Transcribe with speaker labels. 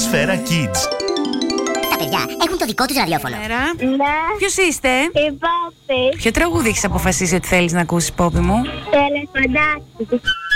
Speaker 1: Σφαίρα Kids.
Speaker 2: Τα παιδιά έχουν το δικό τους ραδιόφωνο.
Speaker 3: Ναι.
Speaker 4: Ποιος είστε?
Speaker 3: Η Πόπη.
Speaker 4: Ποιο τραγούδι έχεις αποφασίσει ότι θέλεις να ακούσεις, Πόπη μου?
Speaker 3: Τελεφαντάκι.